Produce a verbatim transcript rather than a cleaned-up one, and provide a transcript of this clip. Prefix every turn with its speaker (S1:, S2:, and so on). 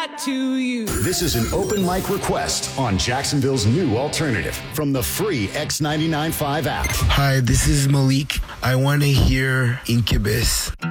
S1: that to you.
S2: This is an open mic request on Jacksonville's new alternative from the free X ninety-nine point five app.
S3: Hi, this is Malik. I want to hear Incubus.